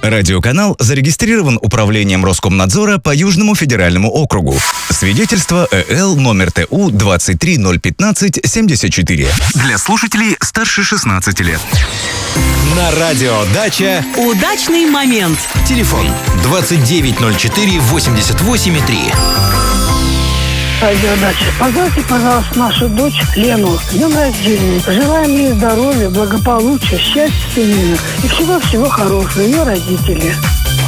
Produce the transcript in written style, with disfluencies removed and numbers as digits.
Радиоканал зарегистрирован Управлением Роскомнадзора по Южному федеральному округу. Свидетельство ЭЛ номер ТУ 2301574. Для слушателей старше 16 лет. На радио «Дача» удачный момент. Телефон 2904-88,3. Радиодача. Поздравьте, пожалуйста, нашу дочь Лену с днем рождения. Желаем ей здоровья, благополучия, счастья семейных и всего-всего хорошего. Ее родители.